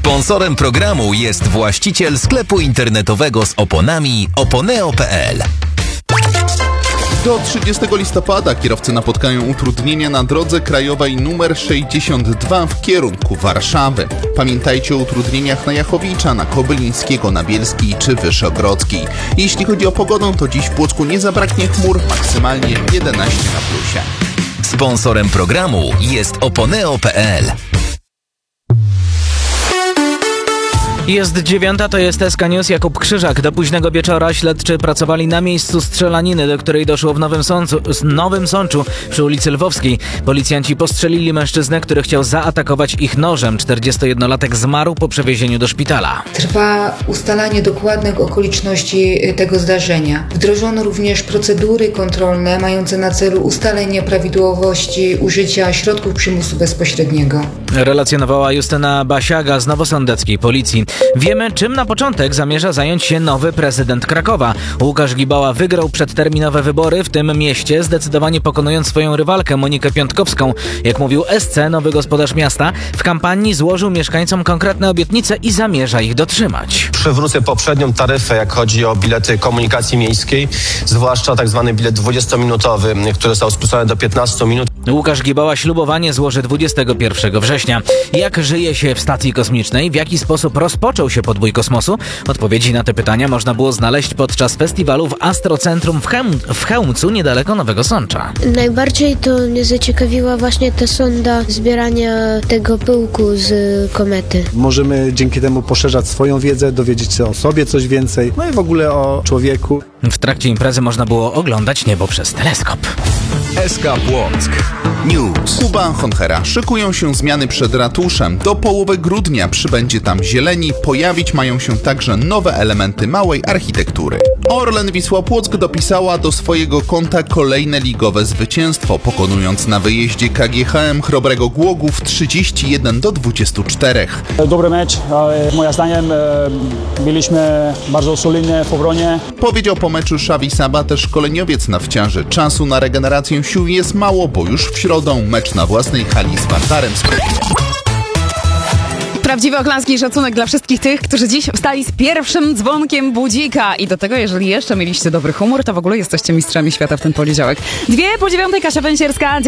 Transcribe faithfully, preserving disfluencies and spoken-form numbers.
Sponsorem programu jest właściciel sklepu internetowego z oponami oponeo kropka pe el. Do trzydziestego listopada kierowcy napotkają utrudnienia na drodze krajowej nr sześćdziesiąt dwa w kierunku Warszawy. Pamiętajcie o utrudnieniach na Jachowicza, na Kobylińskiego, na Bielskiej czy Wyszogrodzkiej. Jeśli chodzi o pogodę, to dziś w Płocku nie zabraknie chmur, maksymalnie jedenaście na plusie. Sponsorem programu jest oponeo kropka pe el. Jest dziewiąta, to jest S K News, Jakub Krzyżak. Do późnego wieczora śledczy pracowali na miejscu strzelaniny, do której doszło w Nowym Sączu, Nowym Sączu przy ulicy Lwowskiej. Policjanci postrzelili mężczyznę, który chciał zaatakować ich nożem. czterdziestojednolatek zmarł po przewiezieniu do szpitala. Trwa ustalanie dokładnych okoliczności tego zdarzenia. Wdrożono również procedury kontrolne mające na celu ustalenie prawidłowości użycia środków przymusu bezpośredniego. Relacjonowała Justyna Basiaga z Nowosądeckiej Policji. Wiemy, czym na początek zamierza zająć się nowy prezydent Krakowa. Łukasz Gibała wygrał przedterminowe wybory w tym mieście, zdecydowanie pokonując swoją rywalkę Monikę Piątkowską. Jak mówił S C, nowy gospodarz miasta, w kampanii złożył mieszkańcom konkretne obietnice i zamierza ich dotrzymać. Przywrócę poprzednią taryfę, jak chodzi o bilety komunikacji miejskiej, zwłaszcza tak zwany bilet dwudziestominutowy, który został skrócony do piętnastu minut. Łukasz Gibała ślubowanie złoży dwudziestego pierwszego września. Jak żyje się w stacji kosmicznej? W jaki sposób rozpoczął się podbój kosmosu? Odpowiedzi na te pytania można było znaleźć podczas festiwalu w Astrocentrum w, Chełm- w Chełmcu, niedaleko Nowego Sącza. Najbardziej to mnie zaciekawiła właśnie ta sonda zbierania tego pyłku z komety. Możemy dzięki temu poszerzać swoją wiedzę, dowiedzieć się o sobie coś więcej, no i w ogóle o człowieku. W trakcie imprezy można było oglądać niebo przez teleskop. S K Płock News. Kuba Honchera. Szykują się zmiany przed ratuszem. Do połowy grudnia przybędzie tam zieleni. Pojawić mają się także nowe elementy małej architektury. Orlen Wisła Płock dopisała do swojego konta kolejne ligowe zwycięstwo, pokonując na wyjeździe K G H M Chrobrego Głogów trzydzieści jeden do dwudziestu czterech. Dobry mecz, ale moim zdaniem byliśmy bardzo solidni w obronie. Powiedział po meczu Xavi Sabate, szkoleniowiec na wciąży. Czasu na regenerację sił jest mało, bo już w środę mecz na własnej hali z Wartarem z Prawdziwy oklaski szacunek dla wszystkich tych, którzy dziś wstali z pierwszym dzwonkiem budzika. I do tego, jeżeli jeszcze mieliście dobry humor, to w ogóle jesteście mistrzami świata w ten poniedziałek. Dwie po dziewiątej, Kasia Węsierska.